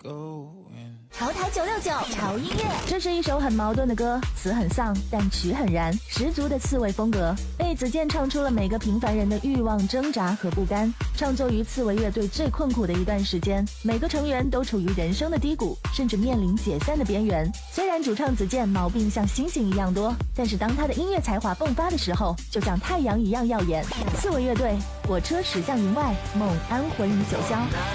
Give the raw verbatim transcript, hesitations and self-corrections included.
潮台九六九潮音乐， 这是一首很矛盾的歌，词很丧，但曲很燃，十足的刺猬风格。被子健唱出了每个平凡人的欲望、挣扎和不甘。创作于刺猬乐队最困苦的一段时间，每个成员都处于人生的低谷，甚至面临解散的边缘。虽然主唱子健毛病像星星一样多，但是当他的音乐才华迸发的时候，就像太阳一样耀眼。刺猬乐队，火车驶向云外，梦安魂于九霄。